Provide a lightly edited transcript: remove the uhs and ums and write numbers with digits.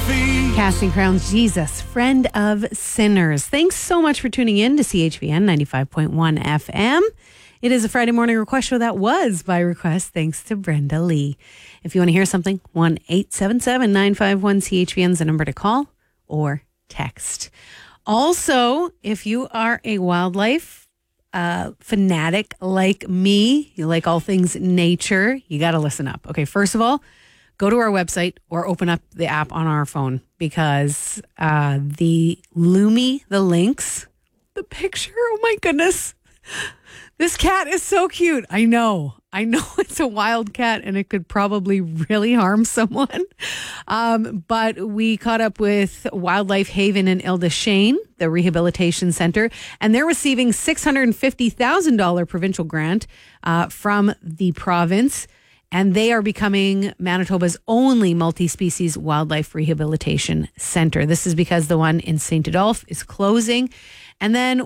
Casting Crowns, Jesus, friend of sinners. Thanks so much for tuning in to CHVN 95.1 FM. It is a Friday morning request show that was by request, thanks to Brenda Lee. If you want to hear something, 1-877-951-CHVN is the number to call or text. Also, if you are a wildlife fanatic like me, you like all things nature, you got to listen up. Okay, first of all, go to our website or open up the app on our phone because the Lumi, the lynx, the picture, oh my goodness. This cat is so cute. I know it's a wild cat and it could probably really harm someone. But we caught up with Wildlife Haven in Ildashane, the rehabilitation center, and they're receiving $650,000 provincial grant from the province. And they are becoming Manitoba's only multi-species wildlife rehabilitation center. This is because the one in St. Adolphe is closing. And then